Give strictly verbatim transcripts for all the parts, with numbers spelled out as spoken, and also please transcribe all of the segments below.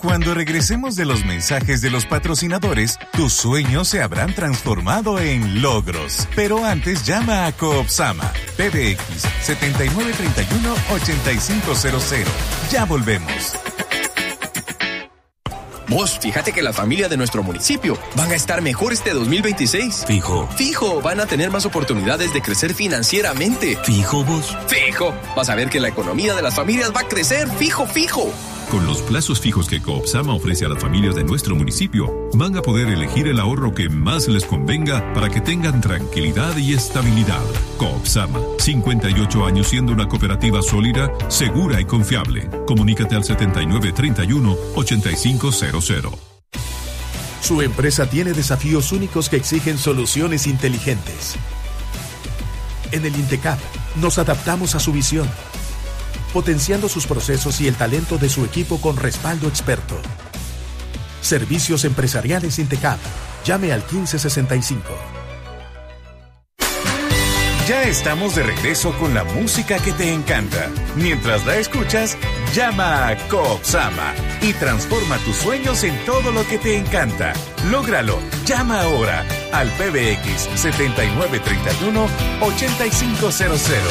Cuando regresemos de los mensajes de los patrocinadores, tus sueños se habrán transformado en logros. Pero antes llama a Coopsama, P B X setenta y nueve treinta y uno ochenta y cinco cero cero. Ya volvemos. Vos, fíjate que la familia de nuestro municipio van a estar mejor este dos mil veintiséis. Fijo. Fijo, van a tener más oportunidades de crecer financieramente. Fijo, vos. Fijo, vas a ver que la economía de las familias va a crecer. Fijo, fijo. Con los plazos fijos que Coopsama ofrece a las familias de nuestro municipio, van a poder elegir el ahorro que más les convenga para que tengan tranquilidad y estabilidad. Coopsama, cincuenta y ocho años siendo una cooperativa sólida, segura y confiable. Comunícate al setenta y nueve treinta y uno ochenta y cinco cero cero. Su empresa tiene desafíos únicos que exigen soluciones inteligentes. En el INTECAP nos adaptamos a su visión, potenciando sus procesos y el talento de su equipo con respaldo experto. Servicios empresariales INTECAP. Llame al quince sesenta y cinco. Ya estamos de regreso con la música que te encanta. Mientras la escuchas, llama a Coopsama y transforma tus sueños en todo lo que te encanta. Lógralo. Llama ahora al P B X setenta y nueve treinta y uno ochenta y cinco cero cero.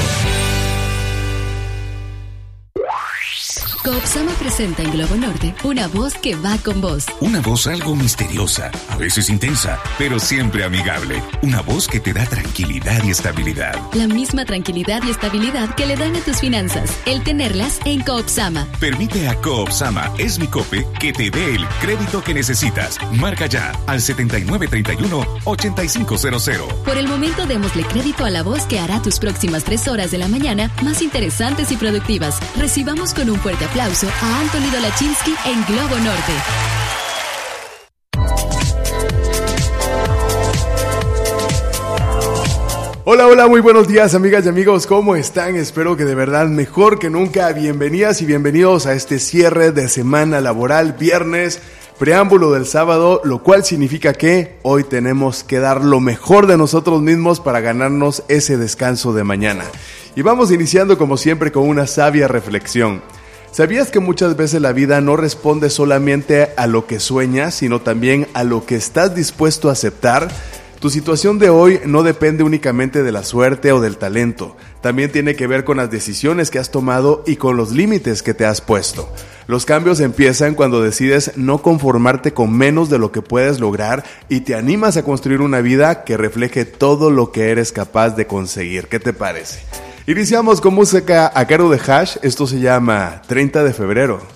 Coopsama presenta en Globo Norte una voz que va con vos. Una voz algo misteriosa, a veces intensa, pero siempre amigable. Una voz que te da tranquilidad y estabilidad. La misma tranquilidad y estabilidad que le dan a tus finanzas, el tenerlas en Coopsama. Permite a Coopsama Es Mi Cope que te dé el crédito que necesitas. Marca ya al setenta y nueve treinta y uno ochenta y cinco cero cero. Por el momento démosle crédito a la voz que hará tus próximas tres horas de la mañana más interesantes y productivas. Recibamos con un fuerte aplauso a Anthony Dolachinsky en Globo Norte. Hola, hola, muy buenos días, amigas y amigos, ¿cómo están? Espero que de verdad mejor que nunca. Bienvenidas y bienvenidos a este cierre de semana laboral, viernes, preámbulo del sábado, lo cual significa que hoy tenemos que dar lo mejor de nosotros mismos para ganarnos ese descanso de mañana. Y vamos iniciando como siempre con una sabia reflexión. ¿Sabías que muchas veces la vida no responde solamente a lo que sueñas, sino también a lo que estás dispuesto a aceptar? Tu situación de hoy no depende únicamente de la suerte o del talento, también tiene que ver con las decisiones que has tomado y con los límites que te has puesto. Los cambios empiezan cuando decides no conformarte con menos de lo que puedes lograr y te animas a construir una vida que refleje todo lo que eres capaz de conseguir. ¿Qué te parece? Iniciamos con música a cargo de Hash, esto se llama treinta de febrero.